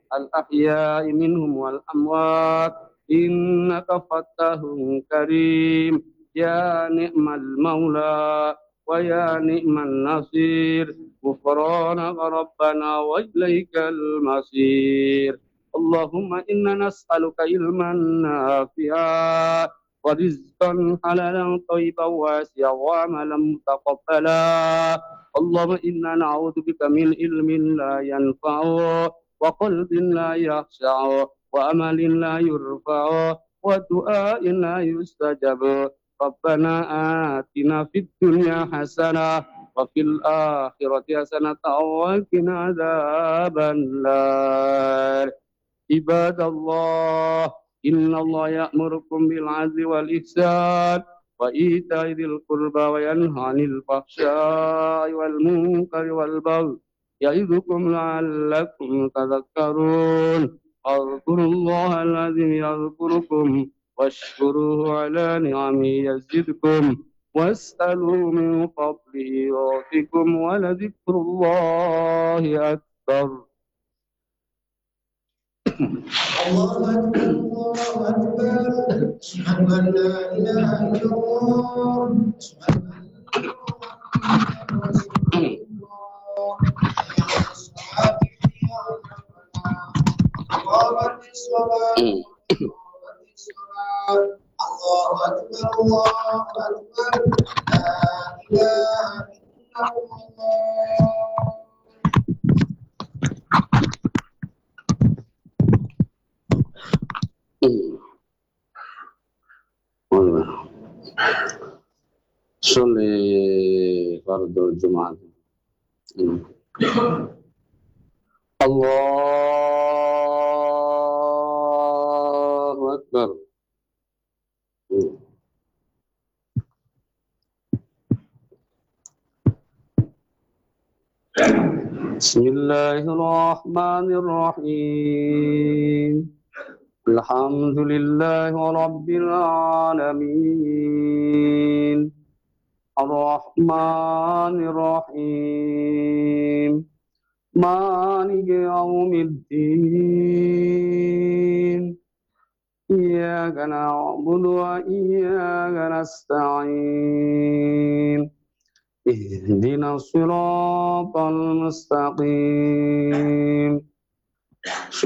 الأحياء منهم والأموات إنك فتاه كريم يا نعم المولى ويا نعم النصير غفرانك ربنا وإليك المصير اللهم إنا نسألك علما نافعا ورزقا حلالا طيبا واسعا وعملا متقبلا اللهم إنا نعوذ بك من علم لا ينفع وقلب لا يخشع وأمل لا يرفع ودعاء لا يستجب ربنا آتنا في الدنيا حسنة وفي الآخرة حسنة وقنا عذاب النار عباد الله إن الله يأمركم بالعدل والإحسان وإيتاء ذي القربى وينهى عن الفحشاء والمنكر والبغي يعظكم لعلكم تذكرون اذكروا الله العظيم يذكركم واشكروه على نعمه يزدكم واسألوا من فضله يعطكم ولذكر الله أكبر الله أكبر الله أكبر أشهد أن لا إله إلا الله أشهد أن محمدا رسول الله قامت الصلاة الله أكبر الله أكبر لا إله إلا الله صلي فرض الجمعة الله أكبر بسم الله الرحمن الرحيم الحمد لله رب العالمين الرحمن الرحيم مالك يوم الدين إياك نعبد وإياك نستعين اهدنا الصراط المستقيم